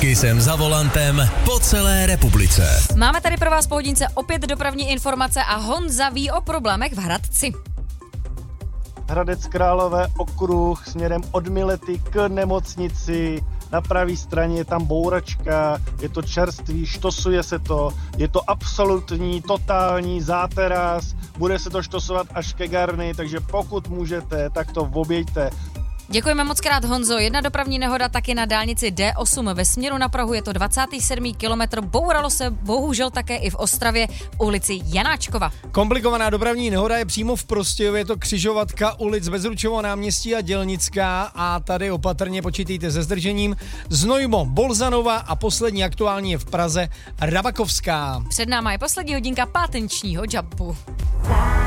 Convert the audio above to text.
Kysem za volantem po celé republice. Máme tady pro vás po hodince opět dopravní informace a Honza ví o problémech v Hradci. Hradec Králové okruh směrem od Milety k nemocnici. Na pravé straně je tam bouračka, je to čerstvý, štosuje se to, je to absolutní, totální záteraz, bude se to štosovat až ke Garny, takže pokud můžete, tak to objeďte. Děkujeme moc krát, Honzo. Jedna dopravní nehoda taky na dálnici D8 ve směru na Prahu, je to 27. kilometr, bouralo se bohužel také i v Ostravě ulici Janáčkova. Komplikovaná dopravní nehoda je přímo v Prostějově, je to křižovatka ulic Bezručovo náměstí a Dělnická a tady opatrně počítejte se zdržením. Znojmo, Bolzanova a poslední aktuální je v Praze Rabakovská. Před náma je poslední hodinka pátenčního jumpu.